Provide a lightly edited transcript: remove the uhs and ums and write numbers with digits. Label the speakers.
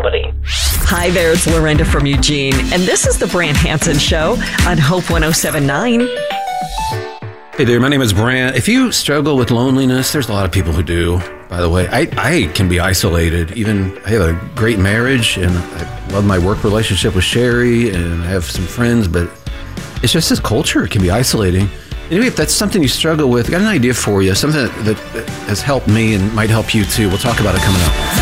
Speaker 1: reality.
Speaker 2: Hi there, it's Lorinda from Eugene, and this is the Brant Hansen Show on Hope 107.9.
Speaker 3: Hey there, my name is Brant. If you struggle with loneliness, there's a lot of people who do, by the way. I can be isolated. Even I have a great marriage, and I love my work relationship with Sherry, and I have some friends, but it's just this culture. It can be isolating. Anyway, if that's something you struggle with, I got an idea for you, something that has helped me and might help you too. We'll talk about it coming up.